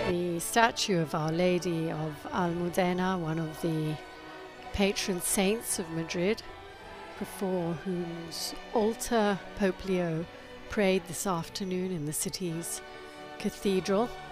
the statue of Our Lady of Almudena, one of the patron saints of Madrid, before whose altar Pope Leo prayed this afternoon in the city's cathedral.